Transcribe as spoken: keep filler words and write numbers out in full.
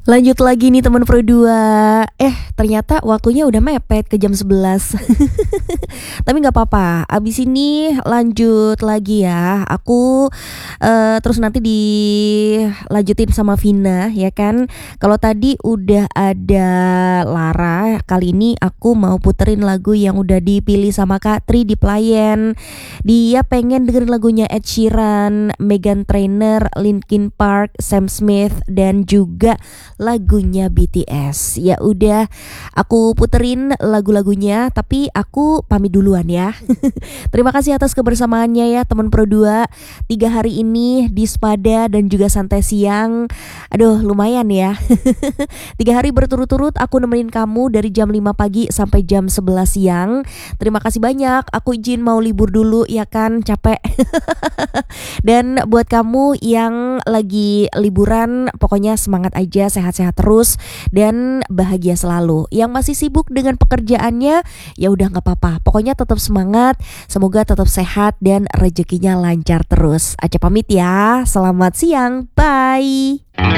Lanjut lagi nih teman Pro dua. Eh, ternyata waktunya udah mepet ke jam sebelas. Tapi nggak apa-apa. Abis ini lanjut lagi ya. Aku uh, terus nanti dilanjutin sama Vina ya kan. Kalau tadi udah ada Lara, kali ini aku mau puterin lagu yang udah dipilih sama Kak Tri di Playen. Dia pengen dengerin lagunya Ed Sheeran, Meghan Trainor, Linkin Park, Sam Smith dan juga lagunya B T S. Ya udah, aku puterin lagu-lagunya, tapi aku pamit duluan ya. Terima kasih atas kebersamaannya ya teman Pro dua. Tiga hari ini di Spada dan juga santai siang. Aduh, lumayan ya. Tiga hari berturut-turut aku nemenin kamu dari jam lima pagi sampai jam sebelas siang. Terima kasih banyak. Aku izin mau libur dulu ya kan, capek. Dan buat kamu yang lagi liburan, pokoknya semangat aja, sehat-sehat terus dan bahagia selalu. Yang masih sibuk dengan pekerjaannya, ya udah nggak apa-apa. Pokoknya tetap semangat, semoga tetap sehat dan rezekinya lancar terus. Aca pamit ya. Selamat siang. Bye.